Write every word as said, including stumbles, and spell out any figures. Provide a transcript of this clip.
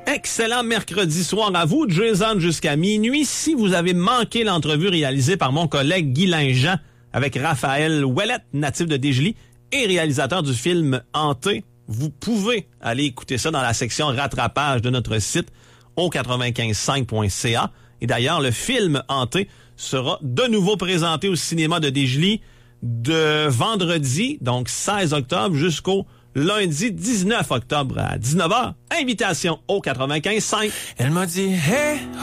Excellent mercredi soir à vous, Jason jusqu'à minuit. Si vous avez manqué l'entrevue réalisée par mon collègue Guy Linjean avec Raphaël Ouellette, natif de Desjely et réalisateur du film Hanté, vous pouvez aller écouter ça dans la section rattrapage de notre site au quatre-vingt-quinze cinq point c a. Et d'ailleurs, le film Hanté sera de nouveau présenté au cinéma de Desjely de vendredi, donc seize octobre, jusqu'au lundi dix-neuf octobre à dix-neuf heures. Invitation au quatre-vingt-quinze cinq. Elle m'a dit, hey!